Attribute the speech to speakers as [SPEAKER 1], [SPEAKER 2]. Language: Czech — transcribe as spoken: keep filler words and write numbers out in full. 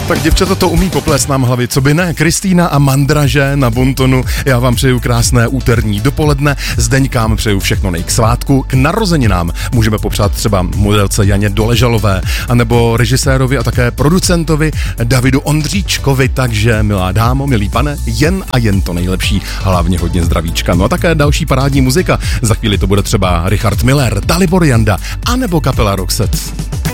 [SPEAKER 1] Tak děvčata to umí poplést nám hlavy, co by ne? Kristýna a Mandraže na Bontonu. Já vám přeju krásné úterní dopoledne, Zdeňkám přeju všechno nej k svátku, k narozeninám můžeme popřát třeba modelce Janě Doležalové, anebo režisérovi a také producentovi Davidu Ondříčkovi, takže milá dámo, milý pane, jen a jen to nejlepší, hlavně hodně zdravíčka. No a také další parádní muzika, za chvíli to bude třeba Richard Miller, Dalibor Janda, anebo kapela Roxette.